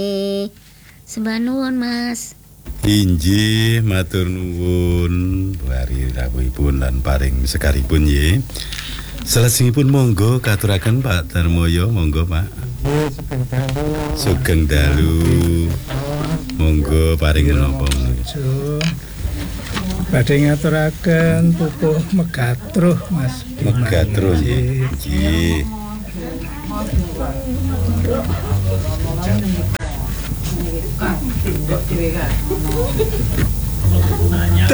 Sembah nuwun, Mas. Inggih, matur nuwun bari rawuhipun lan paring sekaripun nggih. Salajengipun monggo katuraken Pak Darmoyo, monggo Pak. Sugeng dalu. Monggo paring menapa menika. Badhe ngaturaken pupuh megatruh Mas. Megatruh nggih. Nggih.